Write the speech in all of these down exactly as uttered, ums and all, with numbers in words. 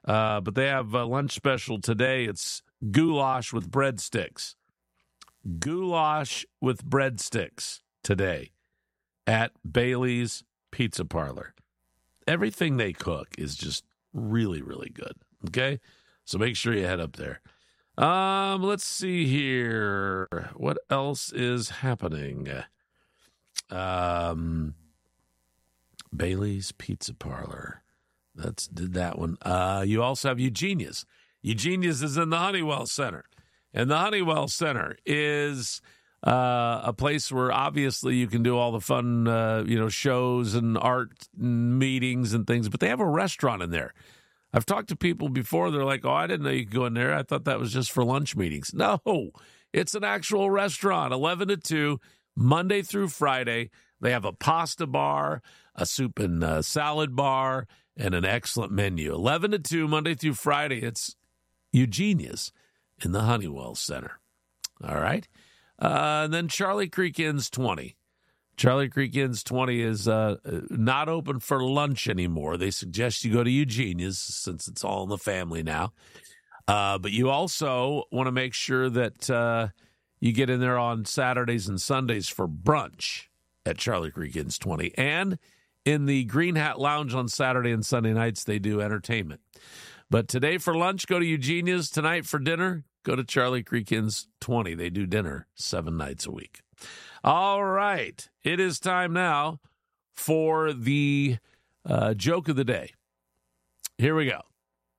Uh, but they have a lunch special today. It's goulash with breadsticks. Goulash with breadsticks today at Bailey's Pizza Parlor. Everything they cook is just really, really good. Okay? So make sure you head up there. Um, let's see here. What else is happening? Um, Bailey's Pizza Parlor. That's did that one. Uh, you also have Eugenia's. Eugenia's is in the Honeywell Center. And the Honeywell Center is uh, a place where obviously you can do all the fun, uh, you know, shows and art and meetings and things. But they have a restaurant in there. I've talked to people before. They're like, oh, I didn't know you could go in there. I thought that was just for lunch meetings. No, it's an actual restaurant, eleven to two, Monday through Friday. They have a pasta bar, a soup and uh, salad bar, and an excellent menu. eleven to two, Monday through Friday. It's Eugenia's in the Honeywell Center. All right. Uh, and then Charlie Creek Inn's twenty. Charlie Creek Inn's twenty is uh, not open for lunch anymore. They suggest you go to Eugenia's since it's all in the family now. Uh, but you also want to make sure that uh, you get in there on Saturdays and Sundays for brunch at Charlie Creek Inn's twenty. And in the Green Hat Lounge on Saturday and Sunday nights, they do entertainment. But today for lunch, go to Eugenia's. Tonight for dinner, go to Charlie Creek Inn's twenty. They do dinner seven nights a week. All right. It is time now for the uh, joke of the day. Here we go.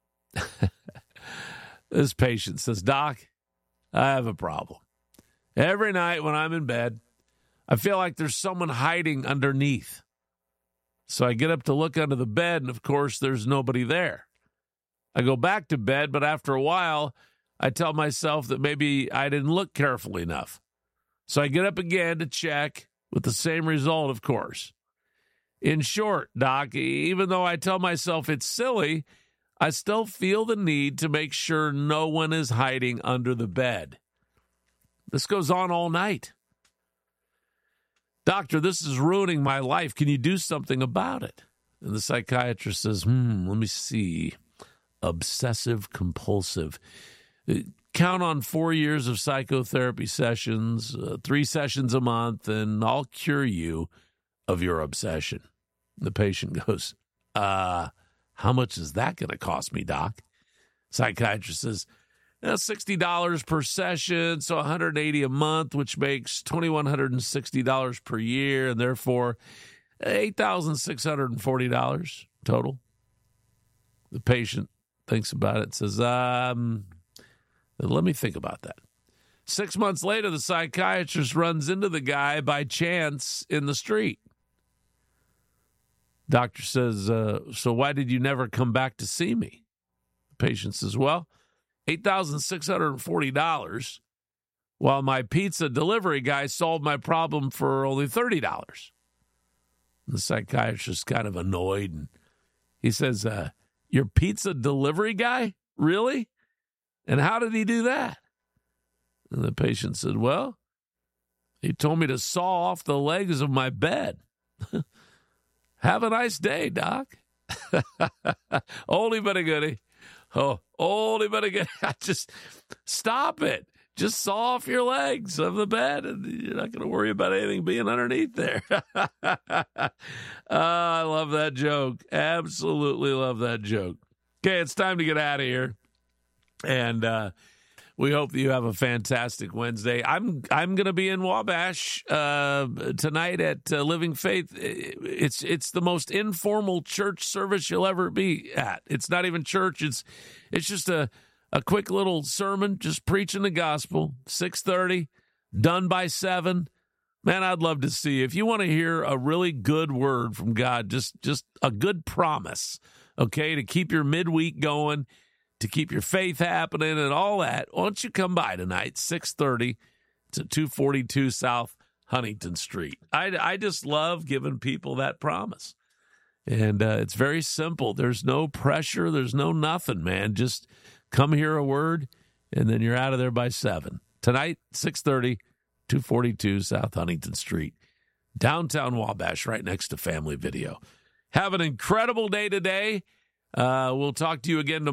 This patient says, Doc, I have a problem. Every night when I'm in bed, I feel like there's someone hiding underneath. So I get up to look under the bed, and of course, there's nobody there. I go back to bed, but after a while, I tell myself that maybe I didn't look carefully enough. So I get up again to check with the same result, of course. In short, Doc, even though I tell myself it's silly, I still feel the need to make sure no one is hiding under the bed. This goes on all night. Doctor, this is ruining my life. Can you do something about it? And the psychiatrist says, hmm, let me see. Obsessive compulsive. Count on four years of psychotherapy sessions, uh, three sessions a month, and I'll cure you of your obsession. The patient goes, uh, how much is that going to cost me, Doc? Psychiatrist says, eh, sixty dollars per session, so one hundred eighty dollars a month, which makes two thousand one hundred sixty dollars per year, and therefore eight thousand six hundred forty dollars total. The patient thinks about it, says, um, let me think about that. Six months later, the psychiatrist runs into the guy by chance in the street. Doctor says, uh, so why did you never come back to see me? The patient says, well, eight thousand six hundred forty dollars, while my pizza delivery guy solved my problem for only thirty dollars. The psychiatrist is kind of annoyed, and he says, uh, your pizza delivery guy? Really? And how did he do that? And the patient said, well, he told me to saw off the legs of my bed. Have a nice day, Doc. Oldie but a goodie. Oh, oldie but a goodie. Just stop it. Just saw off your legs of the bed, and you're not going to worry about anything being underneath there. uh, I love that joke. Absolutely love that joke. Okay, it's time to get out of here. And uh, we hope that you have a fantastic Wednesday. I'm I'm going to be in Wabash uh, tonight at uh, Living Faith. It's it's the most informal church service you'll ever be at. It's not even church. It's it's just a a quick little sermon, just preaching the gospel. six thirty, done by seven. Man, I'd love to see you. If you want to hear a really good word from God, just just a good promise, okay, to keep your midweek going, to keep your faith happening and all that, why don't you come by tonight, six thirty to two forty-two South Huntington Street. I, I just love giving people that promise. And uh, it's very simple. There's no pressure. There's no nothing, man. Just come hear a word, and then you're out of there by seven. Tonight, six thirty, two forty-two South Huntington Street, downtown Wabash, right next to Family Video. Have an incredible day today. Uh, we'll talk to you again tomorrow.